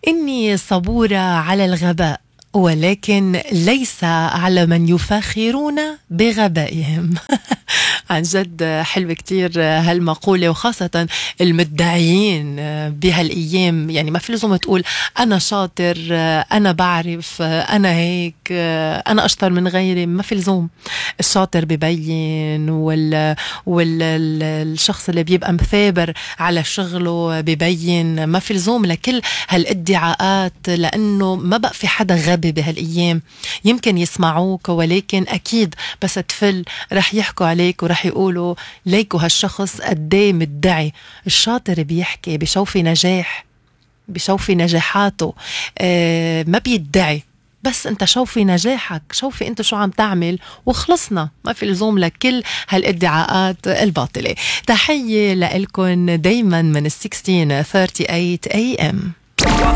إني صبورة على الغباء، ولكن ليس على من يفاخرون بغبائهم. عن جد حلوة كتير هالمقولة، وخاصة المدعيين بهالأيام. يعني ما في لزوم تقول أنا شاطر، أنا بعرف، أنا هيك، أنا أشطر من غيري. ما في لزوم. الشاطر ببين، والشخص اللي بيبقى مثابر على شغله ببين. ما في لزوم لكل هالادعاءات، لأنه ما بقى في حدا غبي بهالأيام. يمكن يسمعوك، ولكن أكيد بس تفل رح يحكوا عليك ورح يقولوا ليكو هالشخص قديه مدعي. الشاطر بيحكي، بشوفي نجاح، بشوفي نجاحاته، ما بيدعي. بس انت شوفي نجاحك، شوفي انت شو عم تعمل، وخلصنا. ما في لزوم لكل هالادعاءات الباطلة. تحية لكم دايما من 1638 AM.